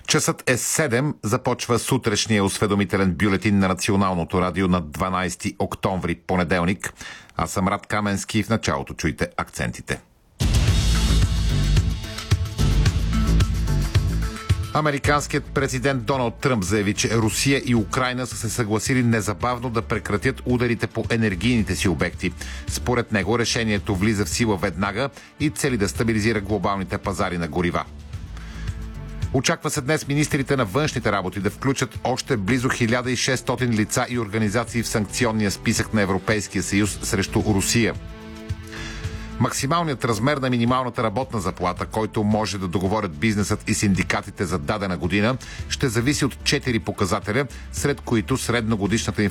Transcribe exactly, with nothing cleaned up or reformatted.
Часът е седем, започва сутрешния осведомителен бюлетин на Националното радио на дванайсети октомври, понеделник. Аз съм Рад Каменски и в началото чуйте акцентите. Американският президент Доналд Тръмп заяви, че Русия и Украйна са се съгласили незабавно да прекратят ударите по енергийните си обекти. Според него решението влиза в сила веднага и цели да стабилизира глобалните пазари на горива. Очаква се днес министрите на външните работи да включат още близо хиляда и шестстотин лица и организации в санкционния списък на Европейския съюз срещу Русия. Максималният размер на минималната работна заплата, който може да договорят бизнесът и синдикатите за дадена година, ще зависи от четири показателя, сред които средногодишната инфлация